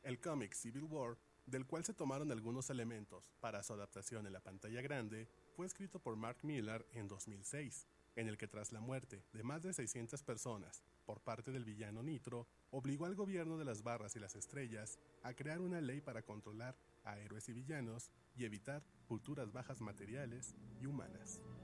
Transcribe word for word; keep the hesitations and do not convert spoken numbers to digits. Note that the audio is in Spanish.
El cómic Civil War, del cual se tomaron algunos elementos para su adaptación en la pantalla grande, fue escrito por Mark Millar en dos mil seis, en el que tras la muerte de más de seiscientas personas por parte del villano Nitro, obligó al gobierno de las Barras y las Estrellas a crear una ley para controlar a héroes y villanos y evitar futuras bajas materiales y humanas.